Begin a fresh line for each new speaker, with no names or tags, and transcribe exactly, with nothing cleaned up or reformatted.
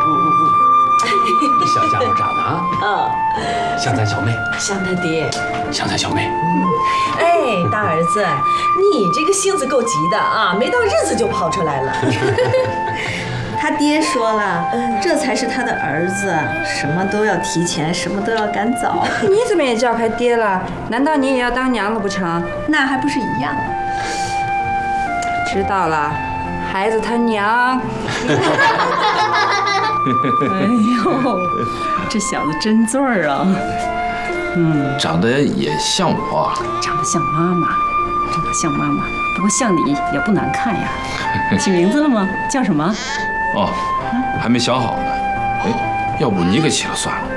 小家伙长得啊，
啊，
像咱小妹，
像他爹，
像咱小妹。
哎，大儿子，你这个性子够急的啊，没到日子就跑出来了。
他爹说了，这才是他的儿子，什么都要提前，什么都要赶早。
你怎么也叫开爹了？难道你也要当娘了不成？
那还不是一样？
知道了，孩子他娘。
哎呦，这小子真醉儿啊！嗯，
长得也像我，
长得像妈妈，长得像妈妈，不过像你也不难看呀。起名字了吗？叫什么？
哦，还没想好呢。哎，要不你给起了算了。